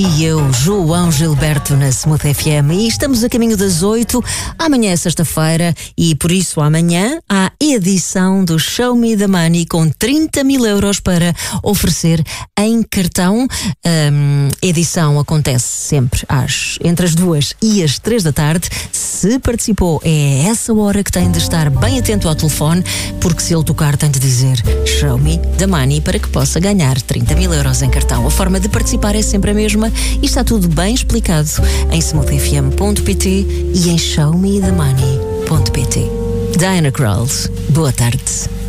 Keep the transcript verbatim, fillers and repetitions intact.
E eu, João Gilberto, na Smooth F M, e estamos a caminho das oito. Amanhã é sexta-feira e por isso amanhã há edição do Show Me the Money com trinta mil euros para oferecer em cartão. Um, edição acontece sempre às, entre as duas e as três da tarde. Se participou, é essa hora que tem de estar bem atento ao telefone, porque se ele tocar tem de dizer Show Me the Money para que possa ganhar trinta mil euros em cartão. A forma de participar é sempre a mesma e está tudo bem explicado em smooth f m ponto p t e em show me the money ponto p t. Diana Krall, boa tarde.